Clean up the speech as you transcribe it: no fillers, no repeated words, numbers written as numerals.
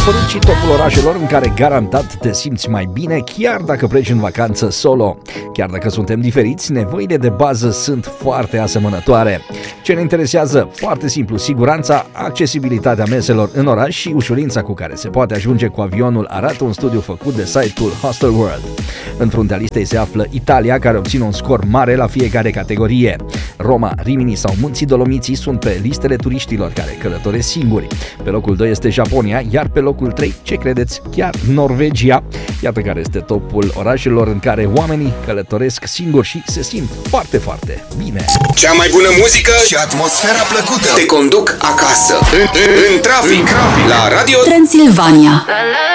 apărut și topul orașelor în care garantat te simți mai bine, chiar dacă pleci în vacanță solo. Chiar dacă suntem diferiți, nevoile de bază sunt foarte asemănătoare. Ce ne interesează? Foarte simplu, siguranța, accesibilitatea meselor în oraș și ușurința cu care se poate ajunge cu avionul, arată un studiu făcut de site-ul Hostel World. În fruntea listei se află Italia, care obține un scor mare la fiecare categorie. Roma, Rimini sau Munții Dolomiții sunt pe listele turiștilor care călătoresc singuri. Pe locul 2 este Japonia, iar pe locul 3, ce credeți, chiar Norvegia. Iată care este topul orașelor în care oamenii călătoresc singuri și se simt foarte, foarte bine. Cea mai bună muzică și atmosfera plăcută te conduc acasă, în trafic, la Radio Transilvania.